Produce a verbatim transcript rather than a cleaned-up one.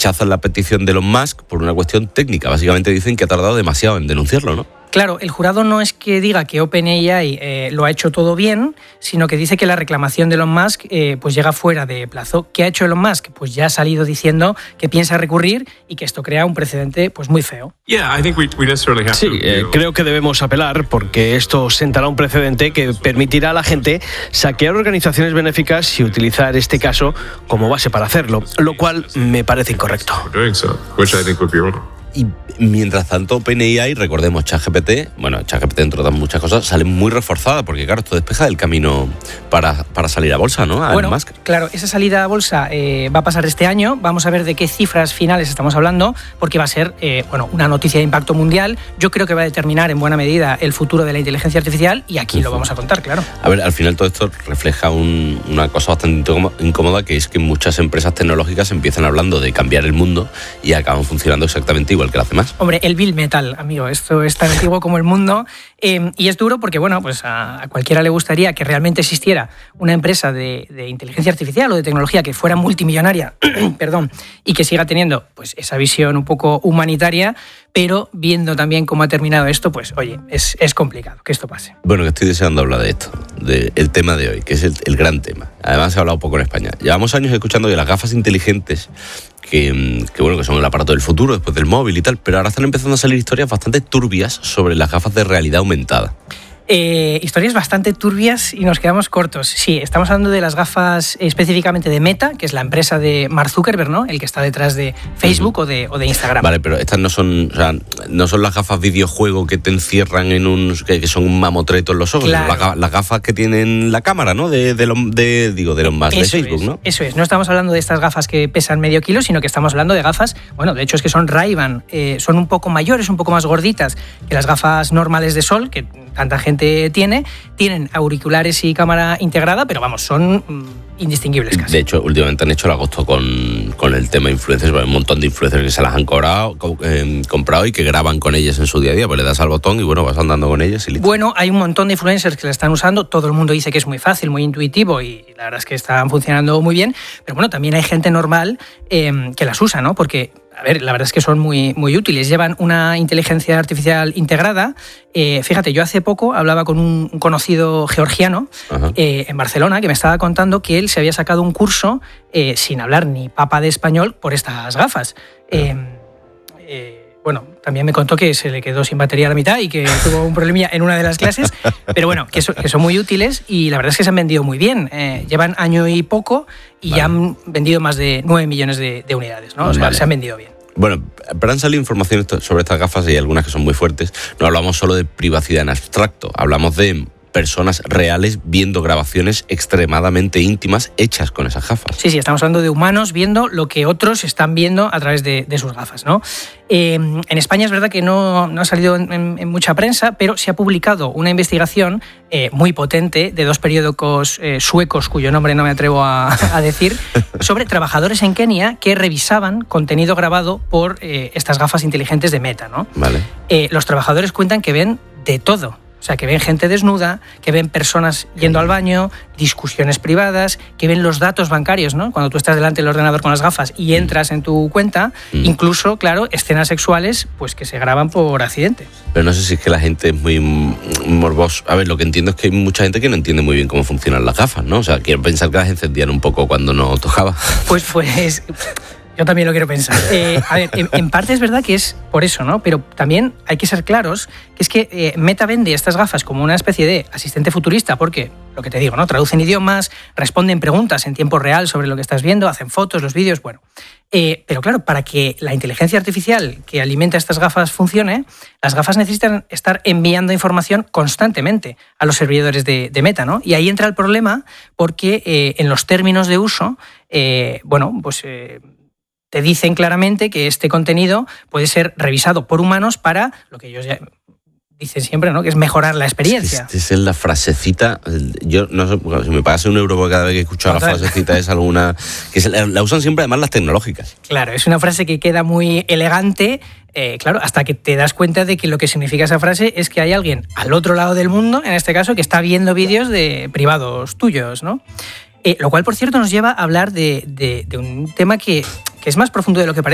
rechazan la petición de Elon Musk por una cuestión técnica. Básicamente dicen que ha tardado demasiado en denunciarlo, ¿no? Claro, el jurado no es que diga que OpenAI eh, lo ha hecho todo bien, sino que dice que la reclamación de Elon Musk eh, pues llega fuera de plazo. ¿Qué ha hecho Elon Musk? Pues ya ha salido diciendo que piensa recurrir y que esto crea un precedente pues muy feo. Sí, eh, creo que debemos apelar porque esto sentará un precedente que permitirá a la gente saquear organizaciones benéficas y utilizar este caso como base para hacerlo, lo cual me parece incorrecto. Y mientras tanto, OpenAI, recordemos, ChatGPT, bueno, ChatGPT entre otras muchas cosas, sale muy reforzada porque, claro, esto despeja del camino para, para salir a bolsa, ¿no? A bueno, Elon Musk. Claro, esa salida a bolsa eh, va a pasar este año. Vamos a ver de qué cifras finales estamos hablando, porque va a ser eh, bueno, una noticia de impacto mundial. Yo creo que va a determinar en buena medida el futuro de la inteligencia artificial y aquí uh-huh. lo vamos a contar, claro. A ver, al final todo esto refleja un, una cosa bastante incómoda, que es que muchas empresas tecnológicas empiezan hablando de cambiar el mundo y acaban funcionando exactamente igual que las demás. Hombre, el Bill Metal, amigo, esto es tan antiguo como el mundo eh, y es duro porque, bueno, pues a, a cualquiera le gustaría que realmente existiera una empresa de, de inteligencia artificial o de tecnología que fuera multimillonaria, perdón, y que siga teniendo pues esa visión un poco humanitaria, pero viendo también cómo ha terminado esto, pues oye, es, es complicado que esto pase. Bueno, que estoy deseando hablar de esto, del tema de hoy, que es el, el gran tema. Además, se ha hablado poco en España. Llevamos años escuchando que las gafas inteligentes, que, que bueno, que son el aparato del futuro después del móvil y tal, pero ahora están empezando a salir historias bastante turbias sobre las gafas de realidad aumentada. Eh, historias bastante turbias y nos quedamos cortos. Sí, estamos hablando de las gafas específicamente de Meta, que es la empresa de Mark Zuckerberg, ¿no? El que está detrás de Facebook uh-huh. o, de, o de Instagram. Vale, pero estas no son, o sea, no son las gafas videojuego que te encierran en un, que, que son un mamotreto en los ojos, claro. las, las gafas que tienen la cámara, ¿no? De, de, de, de digo, de los más de Facebook, es, ¿no? Eso es. No estamos hablando de estas gafas que pesan medio kilo, sino que estamos hablando de gafas, bueno, de hecho es que son Ray-Ban, eh, son un poco mayores, un poco más gorditas que las gafas normales de sol, que tanta gente tiene, tienen auriculares y cámara integrada, pero vamos, son mm, indistinguibles casi. De hecho, últimamente han hecho el agosto con, con el tema influencers, hay un montón de influencers que se las han cobrado, eh, comprado y que graban con ellas en su día a día, pues le das al botón y bueno, vas andando con ellas y listo. Bueno, hay un montón de influencers que la están usando, todo el mundo dice que es muy fácil, muy intuitivo y la verdad es que están funcionando muy bien, pero bueno, también hay gente normal eh, que las usa, ¿no? Porque a ver, la verdad es que son muy, muy útiles. Llevan una inteligencia artificial integrada. Eh, fíjate, yo hace poco hablaba con un conocido georgiano eh, en Barcelona que me estaba contando que él se había sacado un curso eh, sin hablar ni papa de español por estas gafas. Eh, eh, bueno, también me contó que se le quedó sin batería a la mitad y que tuvo un problemilla en una de las clases, pero bueno, que, so, que son muy útiles y la verdad es que se han vendido muy bien. Eh, llevan año y poco y vale. ya han vendido más de nueve millones de, de unidades, ¿no? O sea, vale. se han vendido bien. Bueno, pero han salido informaciones sobre estas gafas y hay algunas que son muy fuertes. No hablamos solo de privacidad en abstracto, hablamos de personas reales viendo grabaciones extremadamente íntimas hechas con esas gafas. Sí, sí, estamos hablando de humanos viendo lo que otros están viendo a través de, de sus gafas, ¿no? Eh, en España es verdad que no, no ha salido en, en, en mucha prensa, pero se ha publicado una investigación eh, muy potente de dos periódicos eh, suecos, cuyo nombre no me atrevo a, a decir, sobre trabajadores en Kenia que revisaban contenido grabado por eh, estas gafas inteligentes de Meta, ¿no? Vale. Eh, los trabajadores cuentan que ven de todo. O sea, que ven gente desnuda, que ven personas yendo al baño, discusiones privadas, que ven los datos bancarios, ¿no? Cuando tú estás delante del ordenador con las gafas y entras en tu cuenta, mm. incluso, claro, escenas sexuales pues que se graban por accidente. Pero no sé si es que la gente es muy morbosa. A ver, lo que entiendo es que hay mucha gente que no entiende muy bien cómo funcionan las gafas, ¿no? O sea, quiero pensar que las encendían un poco cuando no tocaba. Pues, pues... Yo también lo quiero pensar. Eh, a ver, en, en parte es verdad que es por eso, ¿no? Pero también hay que ser claros que es que eh, Meta vende estas gafas como una especie de asistente futurista porque, lo que te digo, ¿no? Traducen idiomas, responden preguntas en tiempo real sobre lo que estás viendo, hacen fotos, los vídeos, bueno. Eh, pero claro, para que la inteligencia artificial que alimenta estas gafas funcione, las gafas necesitan estar enviando información constantemente a los servidores de, de Meta, ¿no? Y ahí entra el problema porque eh, en los términos de uso, eh, bueno, pues... Eh, te dicen claramente que este contenido puede ser revisado por humanos para lo que ellos ya dicen siempre, ¿no? Que es mejorar la experiencia. Esa es la frasecita. Yo no sé, si me pagase un euro por cada vez que he escuchado la frasecita es alguna que se, la usan siempre además las tecnológicas. Claro, es una frase que queda muy elegante, eh, claro, hasta que te das cuenta de que lo que significa esa frase es que hay alguien al otro lado del mundo, en este caso, que está viendo vídeos de privados tuyos, ¿no? Eh, lo cual, por cierto, nos lleva a hablar de, de, de un tema que, que es más profundo de lo que parece.